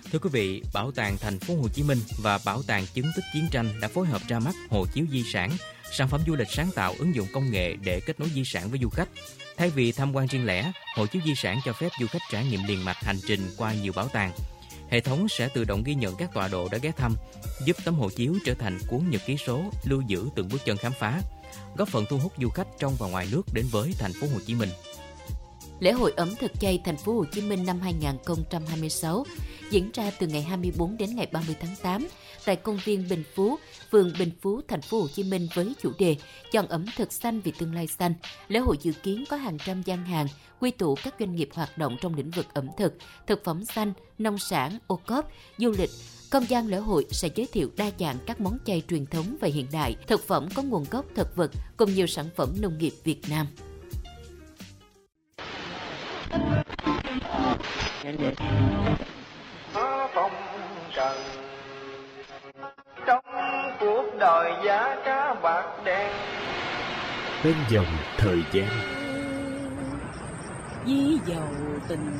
Thưa quý vị, Bảo tàng Thành phố Hồ Chí Minh và Bảo tàng Chứng tích Chiến tranh đã phối hợp ra mắt hộ chiếu di sản, sản phẩm du lịch sáng tạo ứng dụng công nghệ để kết nối di sản với du khách. Thay vì tham quan riêng lẻ, hộ chiếu di sản cho phép du khách trải nghiệm liền mạch hành trình qua nhiều bảo tàng. Hệ thống sẽ tự động ghi nhận các tọa độ đã ghé thăm, giúp tấm hộ chiếu trở thành cuốn nhật ký số lưu giữ từng bước chân khám phá, góp phần thu hút du khách trong và ngoài nước đến với Thành phố Hồ Chí Minh. Lễ hội ẩm thực chay Thành phố Hồ Chí Minh năm 2026 diễn ra từ ngày 24 đến ngày 30 tháng 8 tại công viên Bình Phú, phường Bình Phú, Thành phố Hồ Chí Minh với chủ đề Chọn ẩm thực xanh vì tương lai xanh. Lễ hội dự kiến có hàng trăm gian hàng quy tụ các doanh nghiệp hoạt động trong lĩnh vực ẩm thực, thực phẩm xanh, nông sản, ô cốp, du lịch. Không gian lễ hội sẽ giới thiệu đa dạng các món chay truyền thống và hiện đại, thực phẩm có nguồn gốc thực vật cùng nhiều sản phẩm nông nghiệp Việt Nam. Phong trần trong cuộc đời giá cá bạc đen bên dòng thời gian ví dầu tình